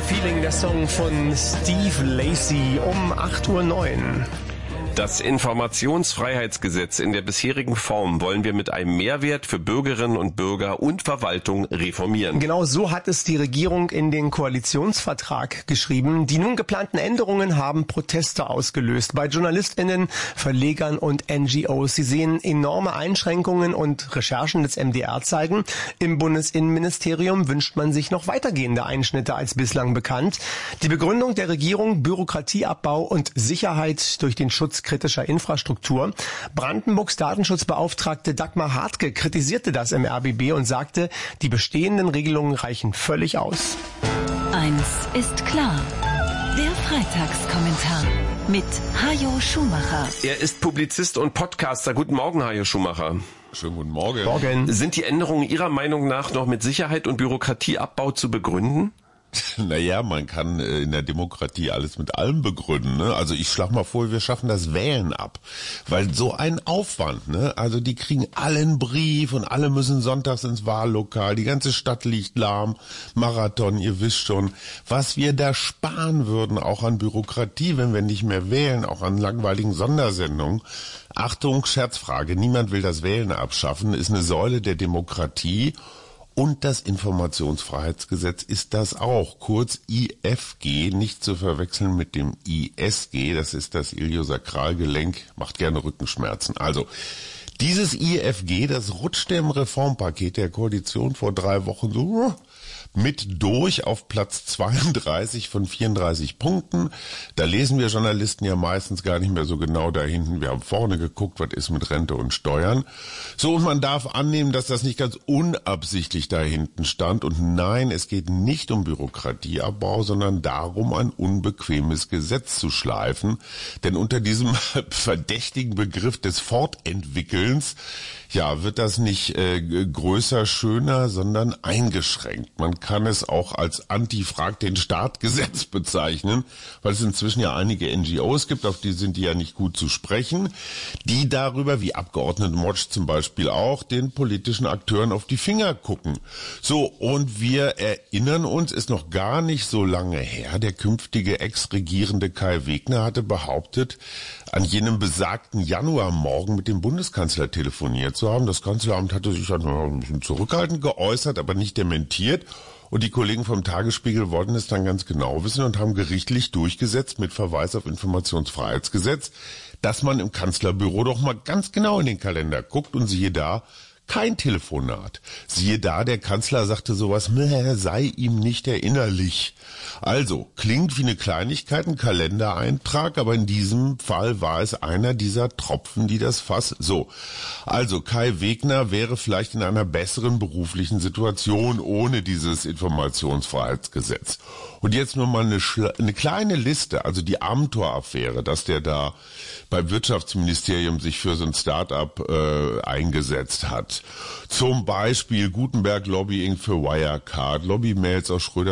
Your Feeling, der Song von Steve Lacy um 8:09 Uhr. Das Informationsfreiheitsgesetz in der bisherigen Form wollen wir mit einem Mehrwert für Bürgerinnen und Bürger und Verwaltung reformieren. Genau so hat es die Regierung in den Koalitionsvertrag geschrieben. Die nun geplanten Änderungen haben Proteste ausgelöst bei JournalistInnen, Verlegern und NGOs. Sie sehen enorme Einschränkungen und Recherchen des MDR zeigen, im Bundesinnenministerium wünscht man sich noch weitergehende Einschnitte als bislang bekannt. Die Begründung der Regierung: Bürokratieabbau und Sicherheit durch den Schutz kritischer Infrastruktur. Brandenburgs Datenschutzbeauftragte Dagmar Hartke kritisierte das im RBB und sagte, die bestehenden Regelungen reichen völlig aus. Eins ist klar. Der Freitagskommentar mit Hajo Schumacher. Er ist Publizist und Podcaster. Guten Morgen, Hajo Schumacher. Schönen guten Morgen. Morgen. Sind die Änderungen Ihrer Meinung nach noch mit Sicherheit und Bürokratieabbau zu begründen? Naja, man kann in der Demokratie alles mit allem begründen, ne? Also ich schlage mal vor, wir schaffen das Wählen ab. Weil so ein Aufwand, ne? Also die kriegen alle einen Brief und alle müssen sonntags ins Wahllokal. Die ganze Stadt liegt lahm. Marathon, ihr wisst schon. Was wir da sparen würden, auch an Bürokratie, wenn wir nicht mehr wählen, auch an langweiligen Sondersendungen. Achtung, Scherzfrage. Niemand will das Wählen abschaffen. Ist eine Säule der Demokratie. Und das Informationsfreiheitsgesetz ist das auch, kurz IFG, nicht zu verwechseln mit dem ISG, das ist das Iliosakralgelenk, macht gerne Rückenschmerzen. Also, dieses IFG, das rutschte im Reformpaket der Koalition vor 3 Wochen so mit durch auf Platz 32 von 34 Punkten. Da lesen wir Journalisten ja meistens gar nicht mehr so genau da hinten. Wir haben vorne geguckt, was ist mit Rente und Steuern. So, und man darf annehmen, dass das nicht ganz unabsichtlich da hinten stand. Und nein, es geht nicht um Bürokratieabbau, sondern darum, ein unbequemes Gesetz zu schleifen. Denn unter diesem verdächtigen Begriff des Fortentwickelns, ja, wird das nicht größer, schöner, sondern eingeschränkt. Man kann es auch als Anti-Frag-den-Staat-Gesetz bezeichnen, weil es inzwischen ja einige NGOs gibt, auf die sind die ja nicht gut zu sprechen, die darüber, wie Abgeordnetenwatch zum Beispiel auch, den politischen Akteuren auf die Finger gucken. So, und wir erinnern uns, ist noch gar nicht so lange her, der künftige Ex-Regierende Kai Wegner hatte behauptet, an jenem besagten Januarmorgen mit dem Bundeskanzler telefoniert zu haben. Das Kanzleramt hatte sich dann ein bisschen zurückhaltend geäußert, aber nicht dementiert. Und die Kollegen vom Tagesspiegel wollten es dann ganz genau wissen und haben gerichtlich durchgesetzt mit Verweis auf Informationsfreiheitsgesetz, dass man im Kanzlerbüro doch mal ganz genau in den Kalender guckt und siehe da, kein Telefonat. Siehe da, der Kanzler sagte sowas, sei ihm nicht erinnerlich. Also, klingt wie eine Kleinigkeit, ein Kalendereintrag, aber in diesem Fall war es einer dieser Tropfen, die das Fass... So, also Kai Wegner wäre vielleicht in einer besseren beruflichen Situation ohne dieses Informationsfreiheitsgesetz. Und jetzt nur mal eine kleine Liste, also die Amthor-Affäre, dass der da beim Wirtschaftsministerium sich für so ein Start-up eingesetzt hat. Zum Beispiel Gutenberg Lobbying für Wirecard, Lobbymails aus Schröder